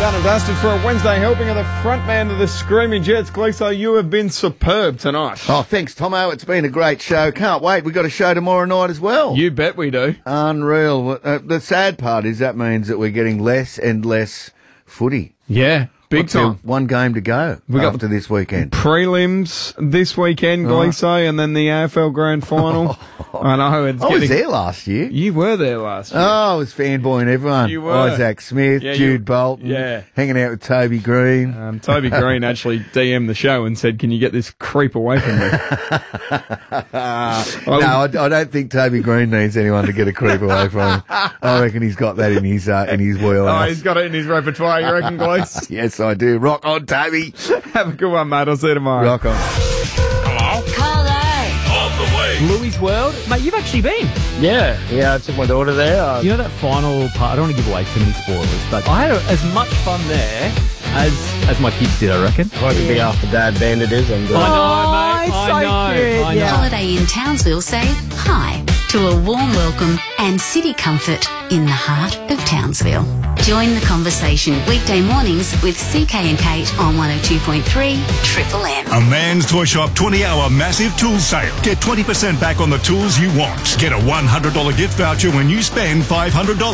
Done and dusted for a Wednesday helping of the front man of the Screaming Jets. Gleeso, you have been superb tonight. Oh, thanks, Tomo. It's been a great show. Can't wait. We've got a show tomorrow night as well. You bet we do. Unreal. The sad part is that means that we're getting less and less footy. Yeah, big time. One game to go after this weekend. Prelims this weekend, Gleeso, and then the AFL Grand Final. I know. I was there last year. You were there last year. Oh, I was fanboying everyone. You were. Isaac Smith, Jude Bolton, hanging out with Toby Green. Toby Green actually DM'd the show and said, "Can you get this creep away from me?" I don't think Toby Green needs anyone to get a creep away from him. I reckon he's got that in his wheelhouse. Oh, he's got it in his repertoire, you reckon, Glees? Yes, I do. Rock on, Toby. Have a good one, mate. I'll see you tomorrow. Rock on. Louis World, mate, you've actually been. Yeah, I took my daughter there. You know that final part, I don't want to give away too many spoilers, but I had as much fun there as my kids did, I reckon. Quite a big after dad band it is. And, I know, mate. I know. Holiday in Townsville say hi to a warm welcome and city comfort in the heart of Townsville. Join the conversation weekday mornings with CK and Kate on 102.3 Triple M. A Man's Toy Shop 20-hour massive tool sale. Get 20% back on the tools you want. Get a $100 gift voucher when you spend $500.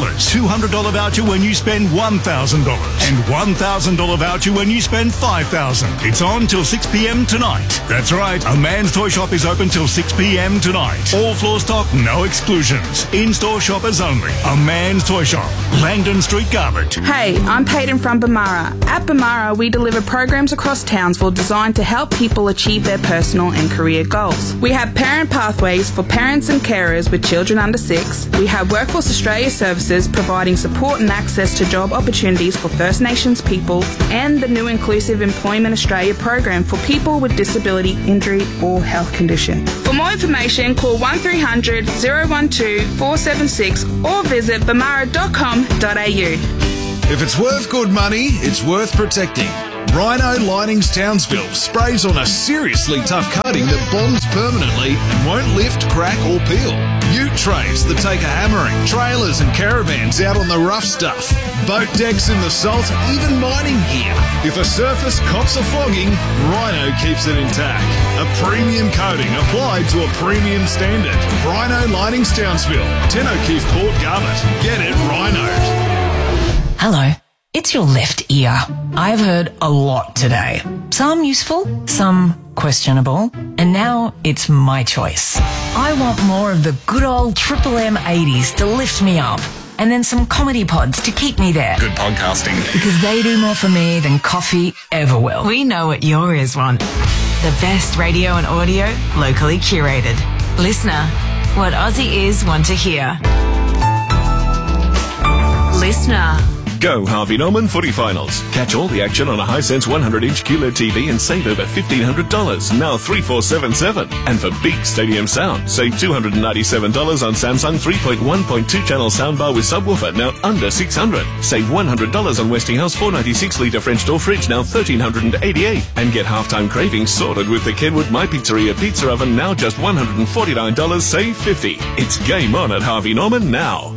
$200 voucher when you spend $1,000. And $1,000 voucher when you spend $5,000. It's on till 6 p.m. tonight. That's right. A Man's Toy Shop is open till 6 p.m. tonight. All floor stock, no exclusions. In-store shoppers only. A Man's Toy Shop. Langdon Street, Garbutt. Hey, I'm Peyton from Bamara. At Bamara, we deliver programs across Townsville designed to help people achieve their personal and career goals. We have parent pathways for parents and carers with children under 6. We have Workforce Australia services providing support and access to job opportunities for First Nations peoples, and the new Inclusive Employment Australia program for people with disability, injury or health condition. For more information, call 1300 012 476 or visit bamara.com.au. If it's worth good money, it's worth protecting. Rhino Linings Townsville sprays on a seriously tough coating that bonds permanently and won't lift, crack or peel. Ute trays that take a hammering, trailers and caravans out on the rough stuff, boat decks in the salt, even mining gear. If a surface cops a flogging, Rhino keeps it intact. A premium coating applied to a premium standard. Rhino Linings Townsville, 10 O'Keefe Court, Garbutt. Get it rhinoed. Hello, it's your left ear. I've heard a lot today. Some useful, some questionable, and now it's my choice. I want more of the good old Triple M 80s to lift me up, and then some comedy pods to keep me there. Good podcasting. Because they do more for me than coffee ever will. We know what your ears want. The best radio and audio, locally curated. Listener, what Aussie ears want to hear. Listener. Go Harvey Norman Footy Finals. Catch all the action on a Hisense 100-inch QLED TV and save over $1,500, now 3477. And for big stadium sound, save $297 on Samsung 3.1.2 channel soundbar with subwoofer, now under $600. Save $100 on Westinghouse 496-litre French door fridge, now $1,388. And get halftime cravings sorted with the Kenwood My Pizzeria pizza oven, now just $149, save $50. It's game on at Harvey Norman now.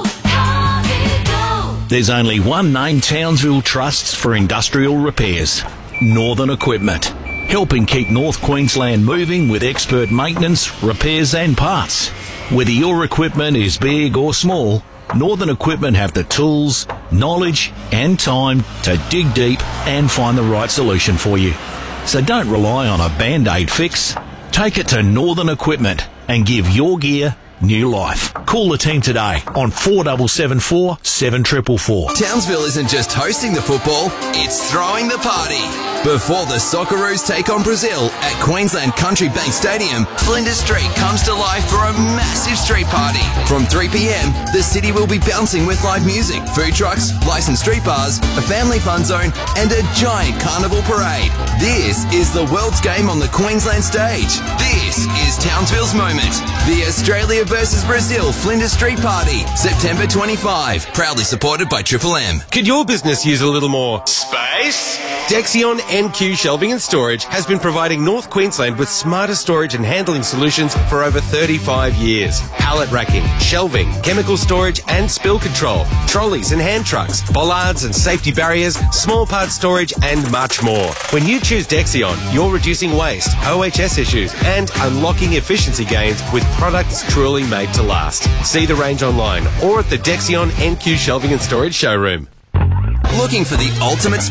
There's only one name Townsville trusts for industrial repairs: Northern Equipment. Helping keep North Queensland moving with expert maintenance, repairs and parts. Whether your equipment is big or small, Northern Equipment have the tools, knowledge and time to dig deep and find the right solution for you. So don't rely on a Band-Aid fix. Take it to Northern Equipment and give your gear new life. Call the team today on 4774 7444. Townsville isn't just hosting the football, it's throwing the party. Before the Socceroos take on Brazil at Queensland Country Bank Stadium, Flinders Street comes to life for a massive street party. From 3 p.m, the city will be bouncing with live music, food trucks, licensed street bars, a family fun zone, and a giant carnival parade. This is the world's game on the Queensland stage. This is Townsville's moment. The Australia Australia versus Brazil Flinders Street Party, September 25. Proudly supported by Triple M. Could your business use a little more space? Dexion NQ Shelving and Storage has been providing North Queensland with smarter storage and handling solutions for over 35 years. Pallet racking, shelving, chemical storage and spill control, trolleys and hand trucks, bollards and safety barriers, small part storage and much more. When you choose Dexion, you're reducing waste, OHS issues and unlocking efficiency gains with products truly made to last. See the range online or at the Dexion NQ Shelving and Storage showroom. Looking for the ultimate